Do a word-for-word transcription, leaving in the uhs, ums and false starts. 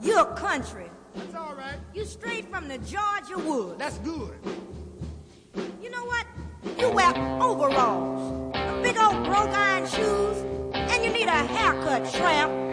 You're country. That's all right. You straight from the Georgia woods. That's good. You know what? You wear overalls, big old broke iron shoes, and you need a haircut, tramp.